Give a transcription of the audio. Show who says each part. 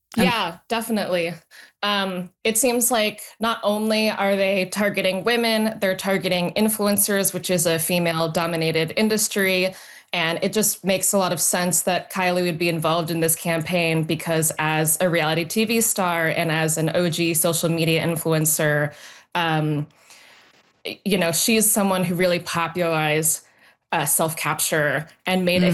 Speaker 1: Yeah, definitely. It seems like not only are they targeting women, they're targeting influencers, which is a female dominated industry. And it just makes a lot of sense that Kylie would be involved in this campaign because, as a reality TV star and as an OG social media influencer, um, she's someone who really popularized self capture and made a